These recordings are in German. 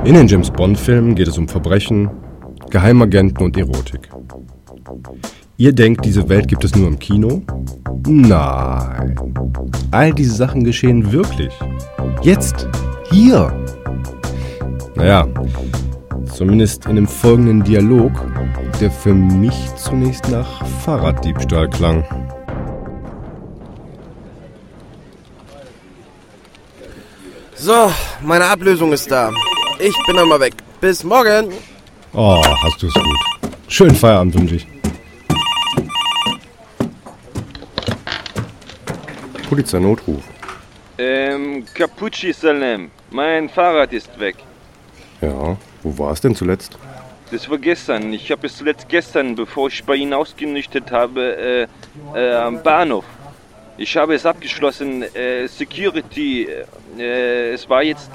In den James-Bond-Filmen geht es um Verbrechen, Geheimagenten und Erotik. Ihr denkt, diese Welt gibt es nur im Kino? Nein. All diese Sachen geschehen wirklich. Jetzt. Hier. Naja, zumindest in dem folgenden Dialog, der für mich zunächst nach Fahrraddiebstahl klang. So, meine Ablösung ist da. Ich bin dann mal weg. Bis morgen. Oh, hast du es gut. Schönen Feierabend wünsche ich. Polizeinotruf. Capucci Salem. Mein Fahrrad ist weg. Ja, wo war es denn zuletzt? Das war gestern. Ich habe es zuletzt gestern, bevor ich bei Ihnen ausgenüchtert habe, am Bahnhof. Ich habe es abgeschlossen. Security. Es war jetzt,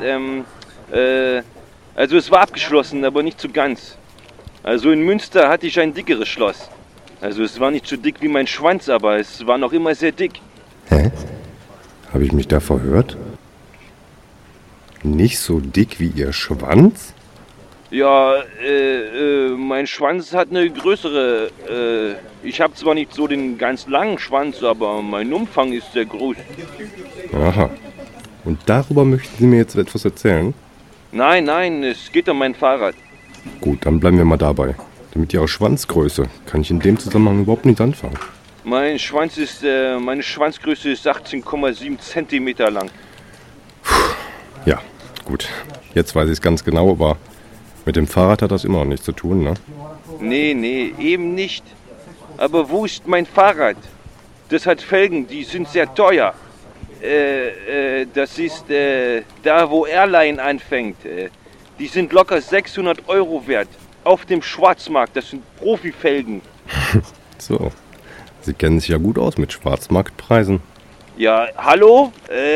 also es war abgeschlossen, aber nicht so ganz. Also in Münster hatte ich ein dickeres Schloss. Also es war nicht so dick wie mein Schwanz, aber es war noch immer sehr dick. Hä? Habe ich mich da verhört? Nicht so dick wie Ihr Schwanz? Ja, mein Schwanz hat eine größere, ich habe zwar nicht so den ganz langen Schwanz, aber mein Umfang ist sehr groß. Aha. Und darüber möchten Sie mir jetzt etwas erzählen? Nein, es geht um mein Fahrrad. Gut, dann bleiben wir mal dabei. Denn mit Ihrer Schwanzgröße kann ich in dem Zusammenhang überhaupt nicht anfangen. Meine Schwanzgröße ist 18,7 Zentimeter lang. Ja, gut. Jetzt weiß ich es ganz genau, aber mit dem Fahrrad hat das immer noch nichts zu tun, ne? Nee, eben nicht. Aber wo ist mein Fahrrad? Das hat Felgen, die sind sehr teuer. Das ist da, wo Airline anfängt. Die sind locker 600 € wert. Auf dem Schwarzmarkt, das sind Profifelgen. So, Sie kennen sich ja gut aus mit Schwarzmarktpreisen. Ja, hallo?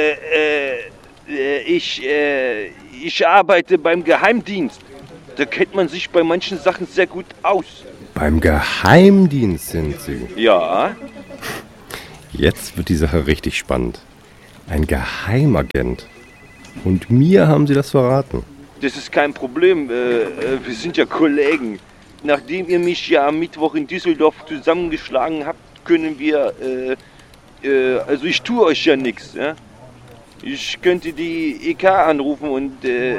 Ich arbeite beim Geheimdienst. Da kennt man sich bei manchen Sachen sehr gut aus. Beim Geheimdienst sind Sie. Ja. Jetzt wird die Sache richtig spannend. Ein Geheimagent. Und mir haben Sie das verraten. Das ist kein Problem. Wir sind ja Kollegen. Nachdem ihr mich ja am Mittwoch in Düsseldorf zusammengeschlagen habt, können wir... also ich tue euch ja nichts. Ja? Ich könnte die EK anrufen und...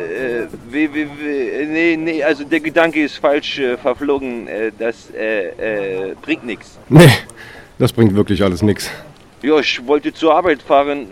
Nee, also der Gedanke ist falsch verflogen. Das bringt nichts. Nee, das bringt wirklich alles nichts. Ja, ich wollte zur Arbeit fahren.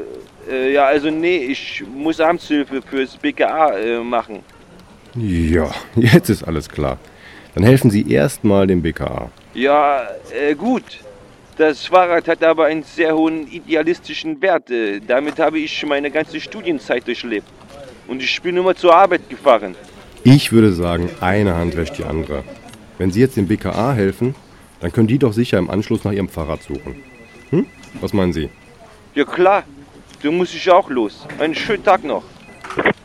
Ich muss Amtshilfe fürs BKA machen. Ja, jetzt ist alles klar. Dann helfen Sie erstmal dem BKA. Ja, gut. Das Fahrrad hat aber einen sehr hohen idealistischen Wert. Damit habe ich meine ganze Studienzeit durchlebt. Und ich bin immer zur Arbeit gefahren. Ich würde sagen, eine Hand wäscht die andere. Wenn Sie jetzt dem BKA helfen, dann können die doch sicher im Anschluss nach Ihrem Fahrrad suchen. Was meinen Sie? Ja klar, da muss ich auch los. Einen schönen Tag noch.